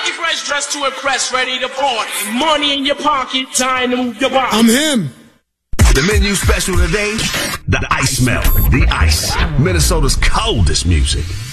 Funky fresh, dressed to impress, ready to party. Money in your pocket, time to move your body. I'm him. The menu special today, the ice melt. The ice. Minnesota's coldest music.